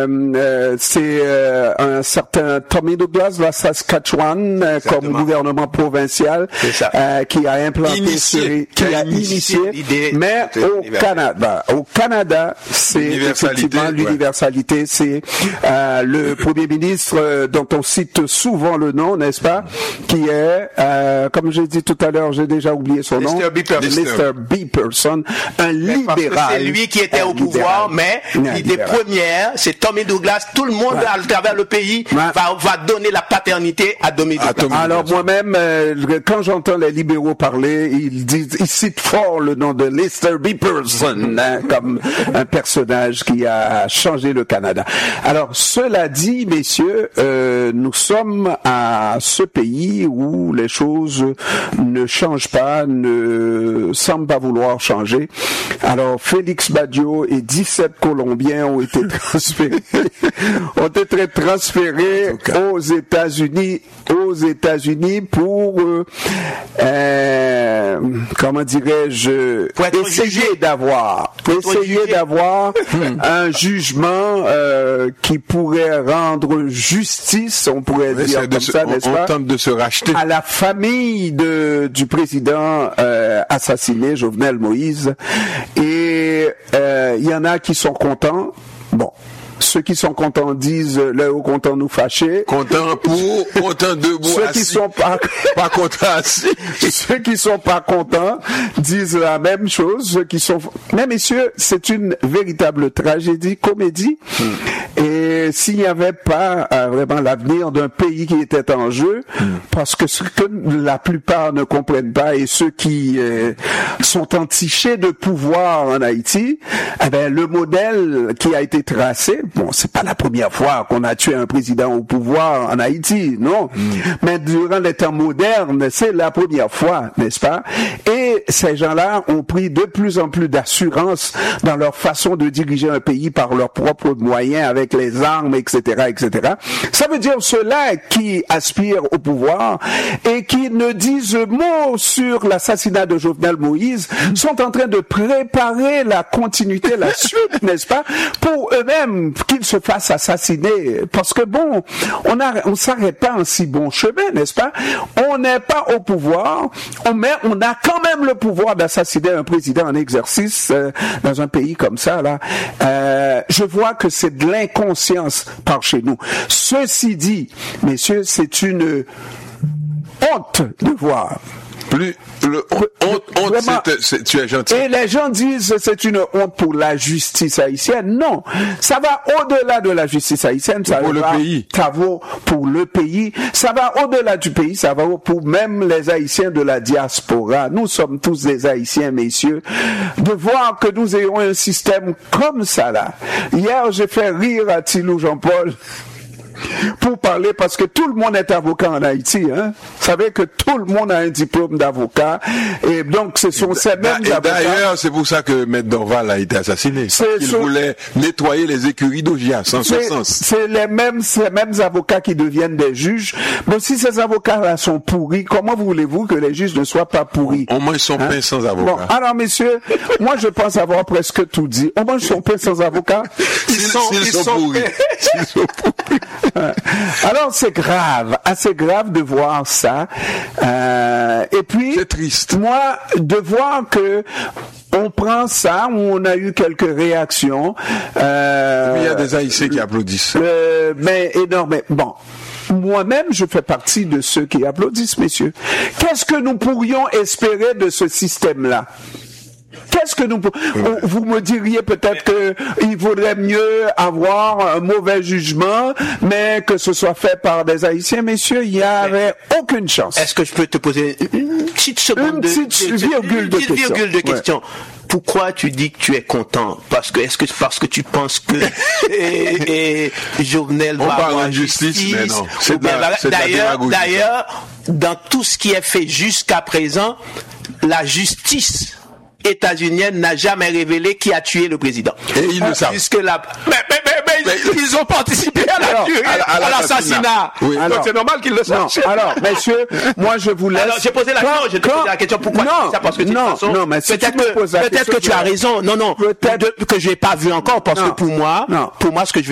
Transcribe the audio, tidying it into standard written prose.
c'est un certain Tommy Douglas de la Saskatchewan comme gouvernement provincial qui a initié, mais au Canada, c'est effectivement l'universalité. C'est le premier ministre dont on cite souvent le nom, n'est-ce pas, qui est, comme j'ai dit tout à l'heure, j'ai déjà oublié son nom, Mr. B. Person, un libéral. C'est lui qui était au pouvoir, mais l'idée première, c'est Tommy Douglas. Tout le monde à travers le pays va donner la paternité à Tommy Douglas. Alors moi-même, quand j'entends les libéraux parler, ils citent fort le nom de Mr. B. Person comme un personnage qui a changé le Canada. Alors cela dit, messieurs, nous sommes à ce pays où les choses ne changent pas, ne semblent pas vouloir changer. Alors Félix Badiou et 17 Colombiens ont été transférés aux États-Unis pour comment dirais-je, essayer d'avoir un jugement qui pourrait rendre justice, on pourrait dire comme ça, n'est-ce pas? On tente de se racheter à la famille du président assassiné, Jovenel Moïse. Et il y en a qui sont contents. Bon. Ceux qui sont contents disent le haut content nous fâcher. Content pour, content debout. Ceux qui sont pas contents assis. Ceux qui sont pas contents disent la même chose. Ceux qui sont, mais messieurs, c'est une véritable tragédie, comédie. Et s'il n'y avait pas vraiment l'avenir d'un pays qui était en jeu, parce que ce que la plupart ne comprennent pas et ceux qui sont entichés de pouvoir en Haïti, eh ben, le modèle qui a été tracé, bon, c'est pas la première fois qu'on a tué un président au pouvoir en Haïti, non. Mais durant les temps modernes, c'est la première fois, n'est-ce pas? Et ces gens-là ont pris de plus en plus d'assurance dans leur façon de diriger un pays par leurs propres moyens, avec les armes, etc., etc. Ça veut dire ceux-là qui aspirent au pouvoir et qui ne disent mot sur l'assassinat de Jovenel Moïse sont en train de préparer la continuité, la suite, n'est-ce pas? Pour eux-mêmes, qu'ils se fassent assassiner. Parce que bon, on s'arrête pas en si bon chemin, n'est-ce pas? On n'est pas au pouvoir, mais on a quand même le pouvoir d'assassiner un président en exercice dans un pays comme ça, là. Je vois que c'est de l'inconscience par chez nous. Ceci dit, messieurs, c'est une honte de voir. Tu es gentil. Et les gens disent c'est une honte pour la justice haïtienne. Non, ça va au-delà de la justice haïtienne. Ça pour le pays. Ça vaut pour le pays. Ça va au-delà du pays. Ça va pour même les Haïtiens de la diaspora. Nous sommes tous des Haïtiens, messieurs. De voir que nous ayons un système comme ça là. Hier, j'ai fait rire à Tilou Jean-Paul pour parler, parce que tout le monde est avocat en Haïti, hein. Vous savez que tout le monde a un diplôme d'avocat, et donc ce sont ces mêmes avocats. D'ailleurs, c'est pour ça que Maître Dorval a été assassiné. Il voulait nettoyer les écuries d'Augias, en ce sens. C'est les mêmes avocats qui deviennent des juges. Bon, si ces avocats-là sont pourris, comment voulez-vous que les juges ne soient pas pourris? On mange son pain sans avocat. Bon, alors messieurs, moi je pense avoir presque tout dit. On mange son pain sans avocat. Ils sont pourris. Alors c'est grave, assez grave de voir ça. Et puis c'est triste. Moi, de voir que on prend ça, on a eu quelques réactions. Il y a des Haïtiens qui applaudissent. Mais énormément. Bon. Moi-même, je fais partie de ceux qui applaudissent, messieurs. Qu'est-ce que nous pourrions espérer de ce système-là? Qu'est-ce que vous me diriez peut-être que il vaudrait mieux avoir un mauvais jugement, mais que ce soit fait par des Haïtiens, messieurs, il n'y avait aucune chance. Est-ce que je peux te poser une petite seconde virgule de question. Ouais. Pourquoi tu dis que tu es content? Parce que tu penses que Jovenel va avoir justice, mais non. D'ailleurs, dans tout ce qui est fait jusqu'à présent, la justice états-unienne n'a jamais révélé qui a tué le président. Et ils le savent. Mais ils ont participé à l'assassinat. Oui. Donc c'est normal qu'ils le sachent. Alors, messieurs, moi je vous laisse. Alors j'ai posé la question pourquoi tu dis ça, parce que peut-être que tu as raison. Non, peut-être que je n'ai pas vu encore, parce que pour moi ce que je